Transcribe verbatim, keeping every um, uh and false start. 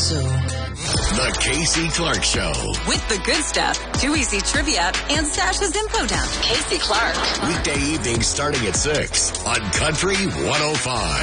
so. The Casey Clark Show. With the good stuff, Too Easy Trivia, and Sasha's Info Dump. Casey Clark. Weekday evenings starting at six on Country one oh five.